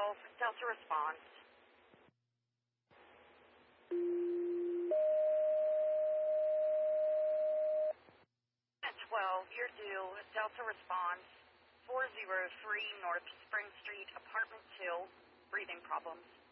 12, Delta response. At 12, you're due. Delta response. 403 North Spring Street, Apartment 2. Breathing problems.